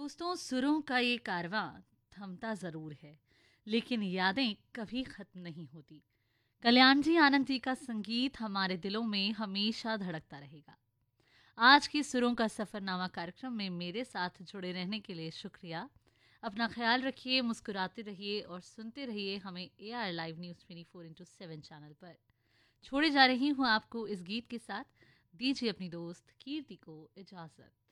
दोस्तों, सुरों का ये कारवां थमता जरूर है, लेकिन यादें कभी खत्म नहीं होती। कल्याण जी आनंद जी का संगीत हमारे दिलों में हमेशा धड़कता रहेगा। आज की सुरों का सफरनामा कार्यक्रम में मेरे साथ जुड़े रहने के लिए शुक्रिया। अपना ख्याल रखिए, मुस्कुराते रहिए और सुनते रहिए हमें AR लाइव न्यूज 24/7 चैनल पर। छोड़े जा रही हूँ आपको इस गीत के साथ। दीजिए अपनी दोस्त कीर्ति को इजाजत।